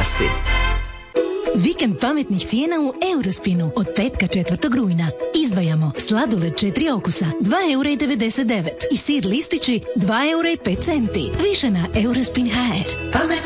si. Vikend pametnih cijena u Eurospinu od petka 4. rujna. Izdvajamo sladoled 4 okusa 2,99 € i sir listići 2,05 €. Više na Eurospin.hr.